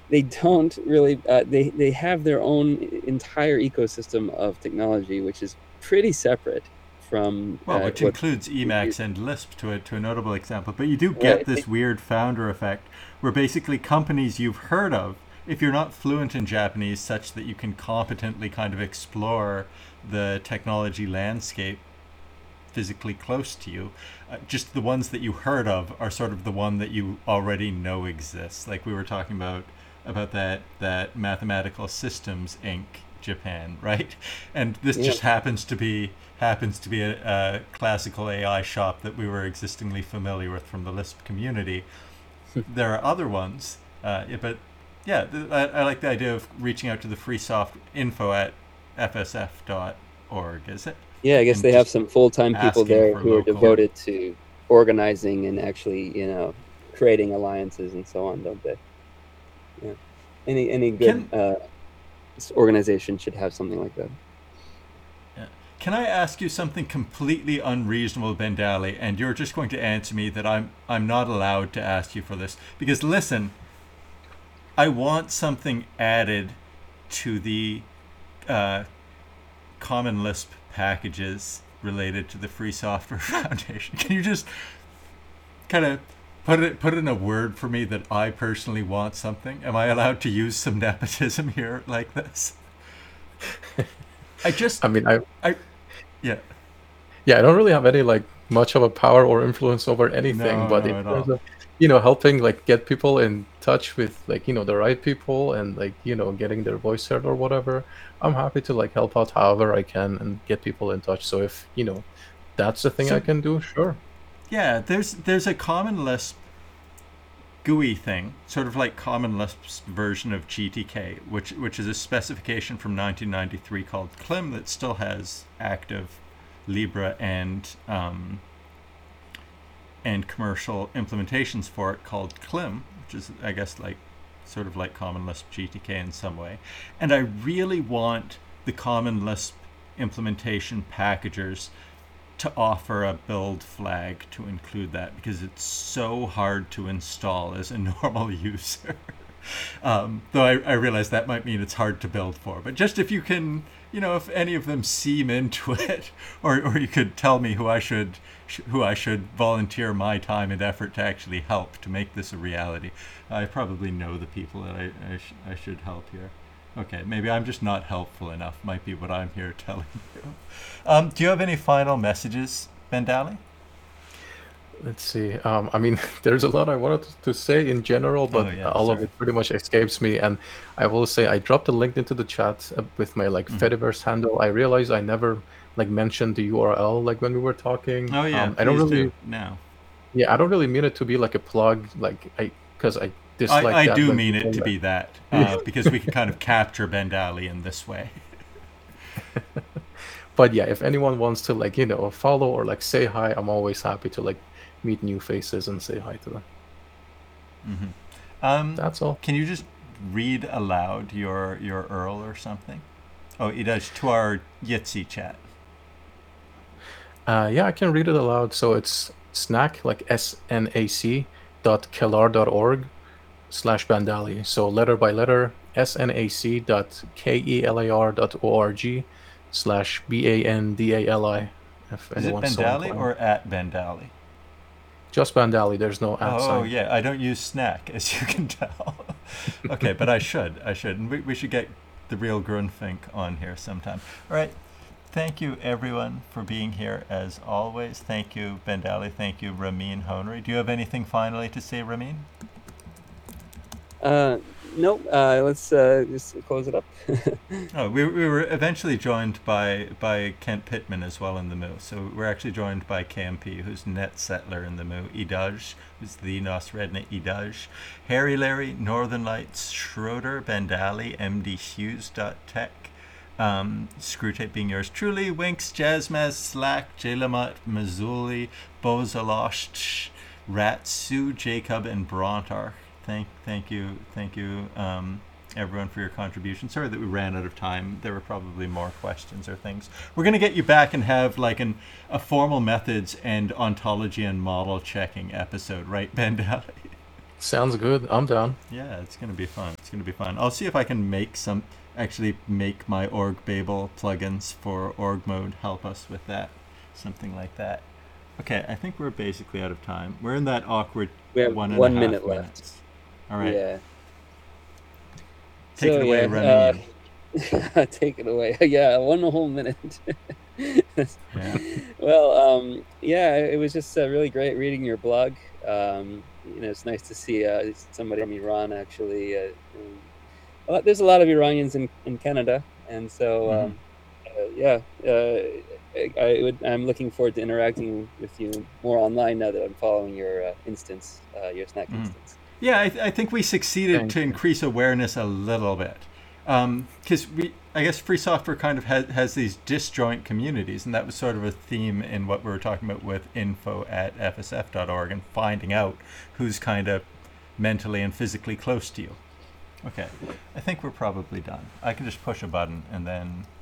they don't really. They have their own entire ecosystem of technology, which is pretty separate from Well, which what includes we use, Emacs and Lisp to a notable example. But you do get right? this weird founder effect where basically companies you've heard of, if you're not fluent in Japanese such that you can competently kind of explore the technology landscape physically close to you, just the ones that you heard of are sort of the one that you already know exists. Like we were talking about that Mathematical Systems Inc. Japan, right? And this Yeah. just happens to be a classical AI shop that we were existingly familiar with from the Lisp community. There are other ones, but yeah, I like the idea of reaching out to the free soft info at fsf.org, is it? Yeah, I guess And they have just some full-time people asking there for who are local. devoted to organizing and actually, creating alliances and so on, don't they? Yeah. Any good Can organization should have something like that. yeah. Can I ask you something completely unreasonable, Bendali, and you're just going to answer me that I'm not allowed to ask you for this because listen, I want something added to the uh, Common Lisp packages related to the Free Software Foundation. Can you just kind of put it in a word for me that I personally want something? Am I allowed to use some nepotism here like this? I just I mean, I I yeah. yeah, I don't really have any like much of a power or influence over anything, No, but in no, at terms all. of helping like get people in touch with like the right people and like getting their voice heard or whatever, I'm happy to like help out however I can and get people in touch. So if that's the thing I So can do, sure. yeah, there's a Common Lisp GUI thing, sort of like Common Lisp's version of GTK, which is a specification from 1993 called Clim that still has active Libra and commercial implementations for it called Clim, which is I guess like sort of like Common Lisp GTK in some way. And I really want the Common Lisp implementation packagers to offer a build flag to include that because it's so hard to install as a normal user. Though I realize that might mean it's hard to build for. But just if you can, if any of them seem into it, or you could tell me who I should volunteer my time and effort to actually help to make this a reality. I probably know the people that I should help here. Okay, maybe I'm just not helpful enough, might be what I'm here telling you. Do you have any final messages, Bendali? Let's see. I mean, there's a lot I wanted to say in general, Oh, but yeah, all of sorry. it pretty much escapes me. And I will say I dropped a link into the chat with my like Hmm. Fediverse handle. I realized I never like mentioned the URL like when we were talking. Oh, yeah, I don't please do. really, Now. yeah, I don't really mean it to be like a plug, like because I dislike I that do when mean it people to like, be that, yeah. because we can kind of capture Bendali in this way. But yeah, if anyone wants to like follow or like say hi, I'm always happy to like meet new faces and say hi to them. Hmm. Um, That's all. can you just read aloud your URL or something? Oh, it does to our Yitzy chat. Yeah, I can read it aloud. So it's snack, like SNAC .kelar.org/Bandali. So letter by letter, SNAC .kelar.org/BANDALI, if Is it anyone's so Bendali inclined. or at Bendali? Just Bandali, there's no at Oh, sign. yeah, I don't use snack, as you can tell. Okay, but I should. I should. And we should get the real Grunfink on here sometime. All right. Thank you, everyone, for being here, as always. Thank you, Bendali. Thank you, Ramin Honri. Do you have anything finally to say, Ramin? Nope. Let's just close it up. Oh, we were eventually joined by Kent Pittman as well in the Moo. So we're actually joined by KMP, who's net settler in the Moo, Idaj, who's the Nosredna Idaj, Harry Larry, Northern Lights, Schroeder, Bendali, MD Hughes Tech, Screwtape being yours truly, Winks, Jazzmaz, Slack, Jalamat, Mazzuli, Bozalosh, Ratsu, Jacob, and Brontarch. Thank you, everyone for your contribution. Sorry that we ran out of time. There were probably more questions or things. We're going to get you back and have like a formal methods and ontology and model checking episode, right, Ben Daly? Sounds good. I'm down. Yeah, it's going to be fun. It's going to be fun. I'll see if I can actually make my org Babel plugins for org mode help us with that, something like that. Okay, I think we're basically out of time. We're in that awkward We have 1.5 minute minutes. left. All right. Yeah. Take it away, Remy. Take it away. Yeah, 1 whole minute. Yeah. Well, yeah, it was just really great reading your blog. It's nice to see somebody from Iran actually. There's a lot of Iranians in Canada, and so I'm looking forward to interacting with you more online now that I'm following your instance, your Snack instance. Yeah, I think we succeeded to increase awareness a little bit. Because I guess free software kind of has these disjoint communities, and that was sort of a theme in what we were talking about with info@fsf.org and finding out who's kind of mentally and physically close to you. Okay, I think we're probably done. I can just push a button and then